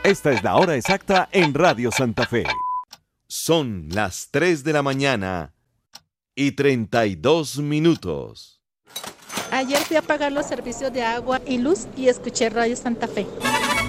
Esta es la hora exacta en Radio Santa Fe. Son las 3 de la mañana y 32 minutos. Ayer fui a pagar los servicios de agua y luz y escuché Radio Santa Fe.